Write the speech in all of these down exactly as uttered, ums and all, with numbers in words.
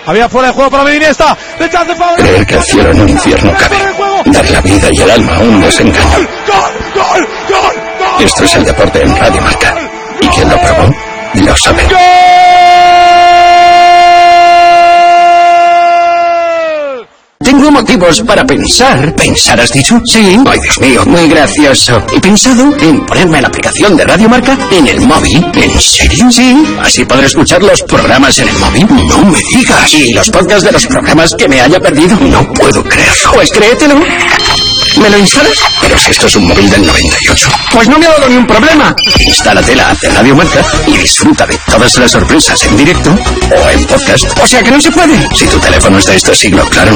Había fuera de juego para Iniesta. Rechace para... Creer que el cielo en un infierno cabe. Dar la vida y el alma a un desengaño. ¡Gol! ¡Gol! ¡Gol! ¡Gol! Esto es el deporte en Radio Marca. Y quien lo probó, lo sabe. ¡Gol! Tengo motivos para pensar. ¿Pensar has dicho? Sí. Ay, Dios mío, muy gracioso. He pensado en ponerme la aplicación de Radio Marca en el móvil. ¿En serio? Sí. Así podré escuchar los programas en el móvil. No me digas. Y los podcasts de los programas que me haya perdido. No puedo creerlo. Pues créetelo. ¿Me lo instalas? Pero si esto es un móvil del noventa y ocho. Pues no me ha dado ni un problema. Instálate la app de Radio Marca y disfruta de todas las sorpresas en directo o en podcast. O sea que no se puede. Si tu teléfono es de este siglo, claro.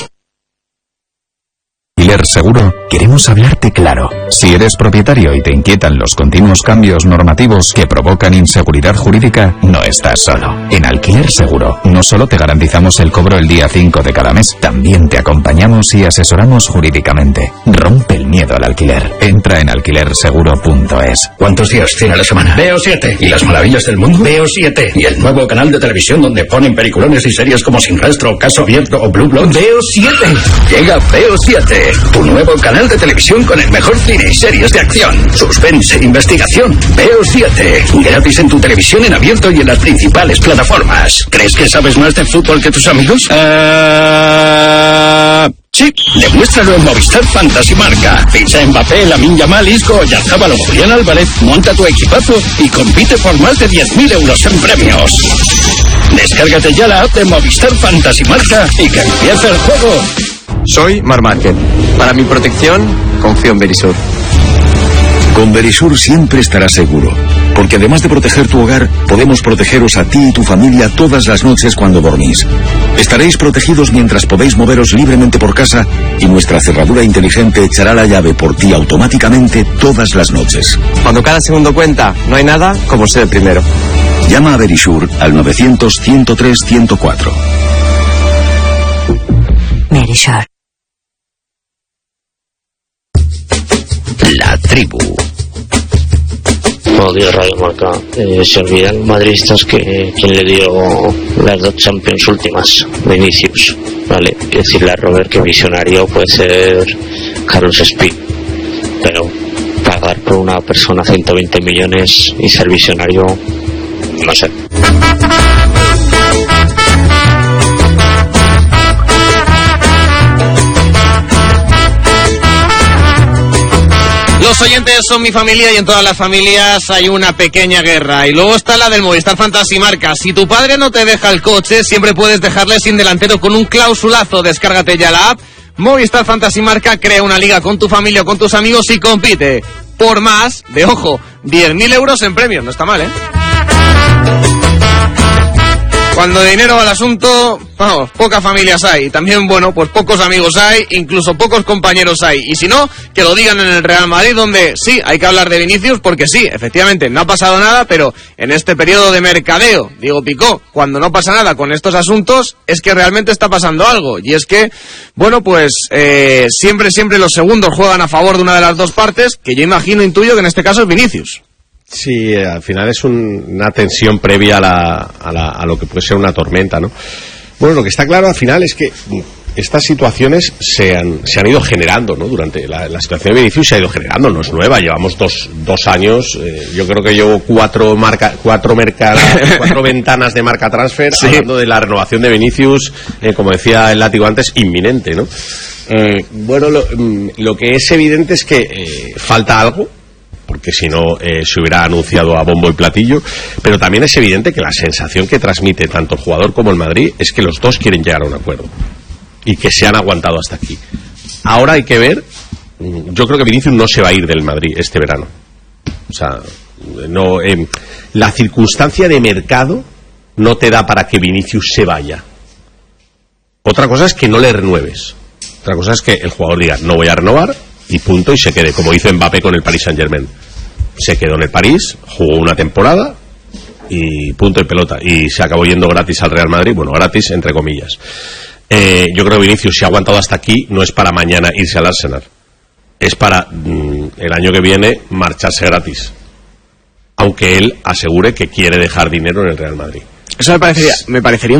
Alquiler Seguro, queremos hablarte claro. Si eres propietario y te inquietan los continuos cambios normativos que provocan inseguridad jurídica, no estás solo. En Alquiler Seguro, no solo te garantizamos el cobro el día cinco de cada mes, también te acompañamos y asesoramos jurídicamente. Rompe el miedo al alquiler. Entra en alquiler seguro punto es. ¿Cuántos días tiene la semana? Veo siete. ¿Y las maravillas del mundo? Veo siete. ¿Y el nuevo canal de televisión donde ponen peliculones y series como Sin Rastro, Caso Abierto o Blue Bloods? Veo siete. Llega Veo siete. Tu nuevo canal de televisión con el mejor cine y series de acción, suspense, investigación. Veo siete. Gratis en tu televisión en abierto y en las principales plataformas. ¿Crees que sabes más de fútbol que tus amigos? Uh... Sí, demuéstralo en Movistar Fantasy Marca. Ficha Mbappé, Lamine Yamal, Isco, Oyarzabal o Julián Álvarez. Monta tu equipazo y compite por más de diez mil euros en premios. Descárgate ya la app de Movistar Fantasy Marca y que empiece el juego. Soy Mar Márquez. Para mi protección, confío en Verisur. Con Verisur siempre estarás seguro, porque además de proteger tu hogar, podemos protegeros a ti y tu familia todas las noches cuando dormís. Estaréis protegidos mientras podéis moveros libremente por casa y nuestra cerradura inteligente echará la llave por ti automáticamente todas las noches. Cuando cada segundo cuenta, no hay nada como ser el primero. Llama a Verisur al novecientos, ciento tres, ciento cuatro. Verisur. La tribu. Buenos días, Radio Marca. Eh, se olvidan madridistas que quien le dio las dos Champions últimas, Vinicius, ¿vale? Y decirle a Robert que visionario puede ser Carlos Speed, pero pagar por una persona ciento veinte millones y ser visionario, no sé. Los oyentes son mi familia y en todas las familias hay una pequeña guerra. Y luego está la del Movistar Fantasy Marca. Si tu padre no te deja el coche, siempre puedes dejarle sin delantero con un clausulazo. Descárgate ya la app. Movistar Fantasy Marca, crea una liga con tu familia o con tus amigos y compite por más de, ojo, diez mil euros en premios. No está mal, ¿eh? Cuando de dinero va el asunto, vamos, pocas familias hay. También, bueno, pues pocos amigos hay, incluso pocos compañeros hay. Y si no, que lo digan en el Real Madrid, donde sí, hay que hablar de Vinicius, porque sí, efectivamente, no ha pasado nada, pero en este periodo de mercadeo, digo Picó, cuando no pasa nada con estos asuntos, es que realmente está pasando algo. Y es que, bueno, pues eh, siempre, siempre los segundos juegan a favor de una de las dos partes, que yo imagino, intuyo que en este caso es Vinicius. Sí, al final es un, una tensión previa a, la, a, la, a lo que puede ser una tormenta, ¿no? Bueno, lo que está claro al final es que estas situaciones se han, se han ido generando, ¿no? Durante la, la situación de Vinicius se ha ido generando, no es nueva, llevamos dos, dos años, eh, yo creo que llevo cuatro marca, cuatro, merca, cuatro ventanas de marca transfer, sí, hablando de la renovación de Vinicius, eh, como decía el látigo antes, inminente, ¿no? Eh, bueno, lo, lo que es evidente es que eh, falta algo, porque si no eh, se hubiera anunciado a bombo y platillo, pero también es evidente que la sensación que transmite tanto el jugador como el Madrid es que los dos quieren llegar a un acuerdo y que se han aguantado hasta aquí. Ahora hay que ver, yo creo que Vinicius no se va a ir del Madrid este verano, o sea, no, eh, la circunstancia de mercado no te da para que Vinicius se vaya. Otra cosa es que no le renueves, otra cosa es que el jugador diga no voy a renovar y punto, y se quede, como hizo Mbappé con el Paris Saint-Germain. Se quedó en el París, jugó una temporada y punto y pelota, y se acabó yendo gratis al Real Madrid, bueno, gratis entre comillas. Eh, yo creo que Vinicius, si ha aguantado hasta aquí, no es para mañana irse al Arsenal, es para mmm, el año que viene marcharse gratis, aunque él asegure que quiere dejar dinero en el Real Madrid. Eso me parecería, me parecería